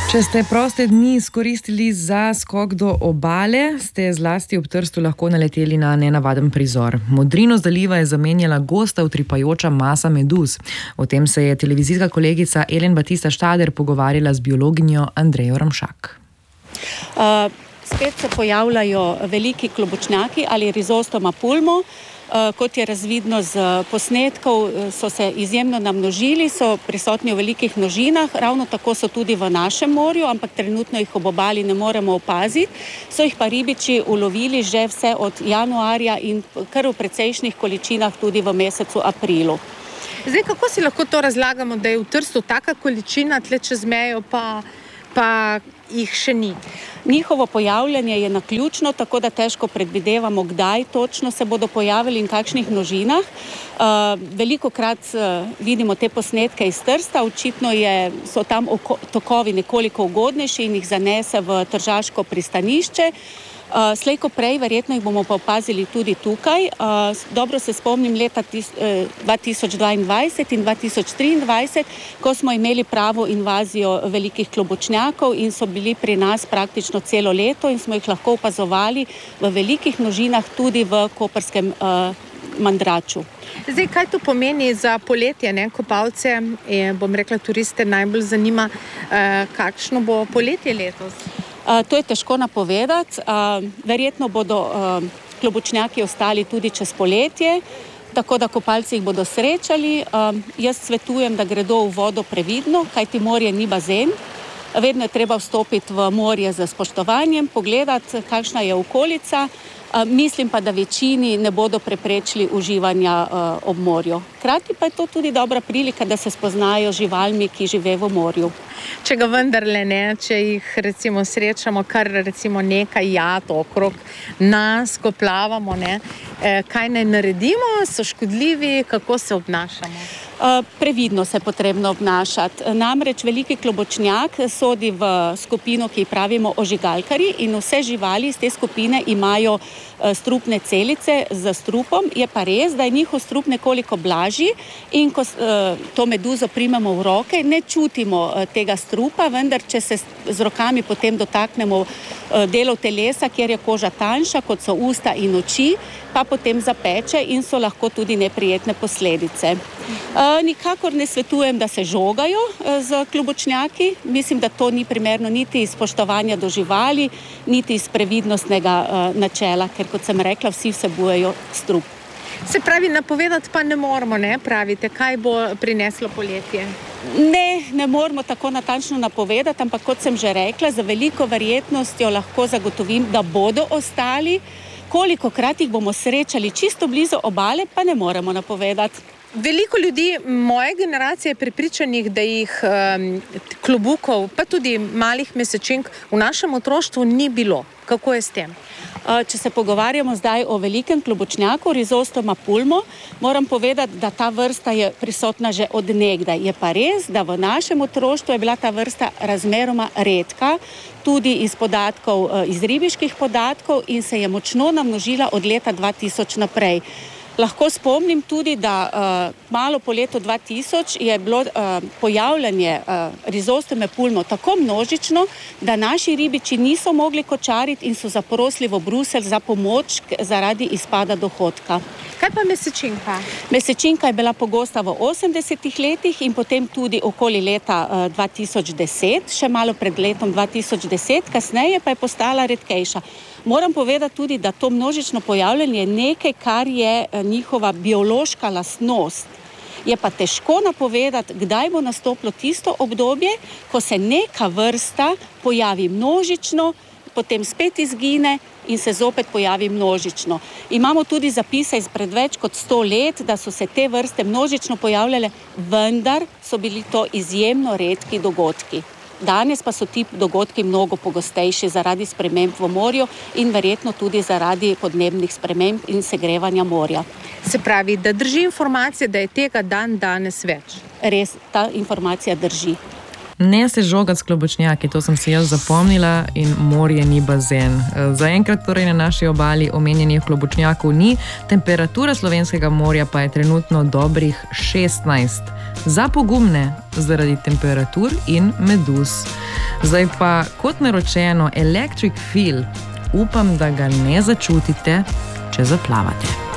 Če ste proste dni izkoristili za skok do obale, ste zlasti ob Trstu lahko naleteli na nenavaden prizor. Modrino zaliva je zamenjala gosta utripajoča masa meduz. O tem se je televizijska kolegica Ellen Batista Štader pogovarjala z biologinjo Andrejo Ramšak. Spet se pojavljajo veliki klobučnjaki ali Rhizostoma pulmo. Kot je razvidno z posnetkov, so se izjemno namnožili, so prisotni v velikih množinah, ravno tako so tudi v našem morju, ampak trenutno jih ob obali ne moremo opaziti. So jih pa ribiči ulovili že vse od januarja in kar v precejšnjih količinah tudi v mesecu aprilu. Zdaj, kako si lahko to razlagamo, da je v Trstu taka količina, tle čez mejo pa jih še ni? Njihovo pojavljanje je naključno, tako da težko predvidevamo, kdaj točno se bodo pojavili in kakšnih množinah. Velikokrat vidimo te posnetke iz Trsta, očitno so tam tokovi nekoliko ugodnejši in jih zanese v tržaško pristanišče. Slej ko prej, verjetno jih bomo pa opazili tudi tukaj. Dobro se spomnim leta 2022 in 2023, ko smo imeli pravo invazijo velikih klobučnjakov in so bili pri nas praktično celo leto in smo jih lahko opazovali v velikih množinah tudi v koprskem Mandraču. Zdaj, kaj to pomeni za poletje, kopalce, bom rekla, turiste najbolj zanima, kakšno bo poletje letos? To je težko napovedati. Verjetno bodo klobučnjaki ostali tudi čez poletje, tako da kopalci jih bodo srečali. Jaz svetujem, da gredo v vodo previdno, kajti morje ni bazen. Vedno je treba vstopiti v morje z spoštovanjem, pogledati, kakšna je okolica. Mislim pa, da večini ne bodo preprečili uživanja ob morju. Hkrati pa je to tudi dobra prilika, da se spoznajo živalmi, ki žive v morju. Če ga vendarle ne, če jih recimo srečamo kar recimo nekaj jat okrog nas, ko plavamo, kaj naj naredimo, so škodljivi, kako se obnašamo? Previdno se je potrebno obnašati. Namreč veliki klobučnjak sodi v skupino, ki pravimo ožigalkarji, in vse živali iz te skupine imajo strupne celice z strupom. Je pa res, da je njihov strup nekoliko blažji in ko to meduzo primemo v roke, ne čutimo tega strupa, vendar če se z rokami potem dotaknemo delov telesa, kjer je koža tanjša, kot so usta in oči, pa potem zapeče in so lahko tudi neprijetne posledice. Nikakor ne svetujem, da se žogajo z klobučnjaki. Mislim, da to ni primerno niti iz spoštovanja do živali, niti iz previdnostnega načela, ker kot sem rekla, vsi vsebujejo strup. Se pravi, napovedati pa ne moramo, pravite, kaj bo prineslo poletje? Ne moramo tako natančno napovedati, ampak kot sem že rekla, za veliko verjetnostjo lahko zagotovim, da bodo ostali. Kolikokrat jih bomo srečali čisto blizu obale, pa ne moremo napovedati. Veliko ljudi moje generacije je prepričanih, da jih klobukov, pa tudi malih mesečink v našem otroštvu ni bilo. Kako je s tem? Če se pogovarjamo zdaj o velikem klobučnjaku, Rhizostoma pulmo, moram povedati, da ta vrsta je prisotna že od nekdaj. Je pa res, da v našem otroštvu je bila ta vrsta razmeroma redka, tudi iz ribiških podatkov, in se je močno namnožila od leta 2000 naprej. Lahko spomnim tudi, da malo po letu 2000 je bilo pojavljanje Rhizostome pulmo tako množično, da naši ribiči niso mogli kočariti in so zaprosili v Bruselj za pomoč zaradi izpada dohodka. Kaj pa mesečinka? Mesečinka je bila pogosta v 80-ih letih in potem tudi okoli leta 2010, še malo pred letom 2010, kasneje pa je postala redkejša. Moram povedati tudi, da to množično pojavljanje je nekaj, kar je njihova biološka lastnost. Je pa težko napovedati, kdaj bo nastopilo tisto obdobje, ko se neka vrsta pojavi množično, potem spet izgine in se zopet pojavi množično. Imamo tudi zapise izpred več kot 100 let, da so se te vrste množično pojavljale, vendar so bili to izjemno redki dogodki. Danes pa so ti dogodki mnogo pogostejši zaradi sprememb v morju in verjetno tudi zaradi podnebnih sprememb in segrevanja morja. Se pravi, da drži informacija, da je tega danes več? Res, ta informacija drži. Ne se žogati s klobučnjaki, to sem si jaz zapomnila, in morje ni bazen. Zaenkrat torej na naši obali omenjenih klobučnjakov ni, temperatura slovenskega morja pa je trenutno dobrih 16. Za pogumne zaradi temperatur in meduz. Zdaj pa, kot naročeno, Electric Feel, upam, da ga ne začutite, če zaplavate.